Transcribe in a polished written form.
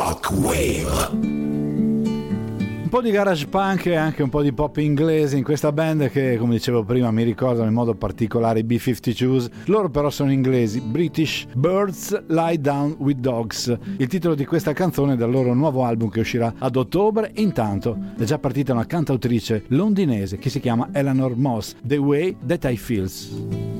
Shockwave. Un po' di garage punk e anche un po' di pop inglese in questa band che, come dicevo prima, mi ricordano in modo particolare i B-52s. Loro però sono inglesi, British Birds Lie Down with Dogs, il titolo di questa canzone dal loro nuovo album che uscirà ad ottobre. Intanto è già partita una cantautrice londinese che si chiama Eleanor Moss, The Way That I Feels.